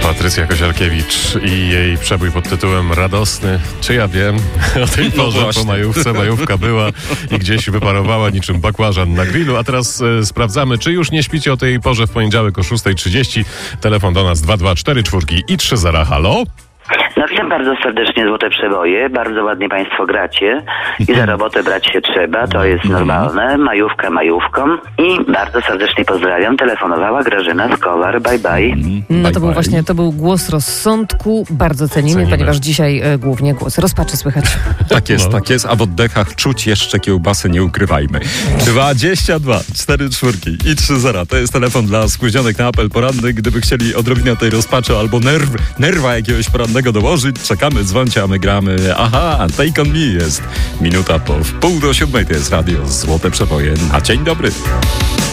Patrycja Koziarkiewicz i jej przebój pod tytułem Radosny. Czy ja wiem? O tej porze po majówce. Majówka była i gdzieś wyparowała niczym bakłażan na grillu. A teraz sprawdzamy, czy już nie śpicie o tej porze w poniedziałek o 6:30. Telefon do nas 224 i 30. Halo? No witam bardzo serdecznie, Złote Przeboje. Bardzo ładnie państwo gracie i za robotę brać się trzeba, to jest normalne. Majówka majówką i bardzo serdecznie pozdrawiam. Telefonowała Grażyna Skowar. Bye bye. No to był właśnie, to był głos rozsądku. Bardzo cenimy, ponieważ dzisiaj głównie głos rozpaczy słychać. Tak jest, tak jest, a w oddechach czuć jeszcze kiełbasy, nie ukrywajmy. 22 44 i 30. To jest telefon dla spóźnionych na apel poranny. Gdyby chcieli odrobinę tej rozpaczy albo nerwa jakiegoś porannego dołożyć, czekamy, dzwońcie, a my gramy. Aha, Take On Me jest minuta po 6:30. To jest radio Złote Przeboje na dzień dobry.